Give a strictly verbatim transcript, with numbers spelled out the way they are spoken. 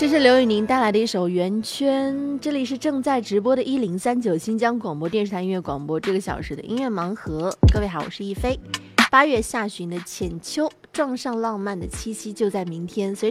这是刘宇宁带来的一首《圆圈》，这里是正在直播的一零三九新疆广播电视台音乐广播，这个小时的音乐盲盒。各位好，我是一飞。八月下旬的浅秋，撞上浪漫的七夕就在明天，随